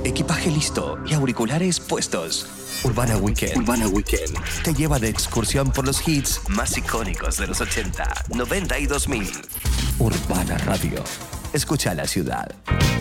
equipaje listo y auriculares puestos. Urbana Weekend te lleva de excursión por los hits más icónicos de los 80, 90 y 2000. Urbana Radio. Escucha la ciudad.